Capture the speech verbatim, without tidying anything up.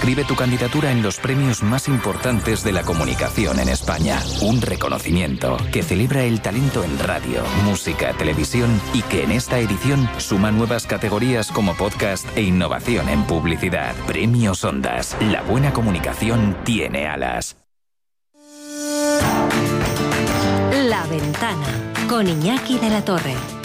Inscribe tu candidatura en los premios más importantes de la comunicación en España. Un reconocimiento que celebra el talento en radio, música, televisión y que en esta edición suma nuevas categorías como podcast e innovación en publicidad. Premios Ondas. La buena comunicación tiene alas. La Ventana con Iñaki de la Torre.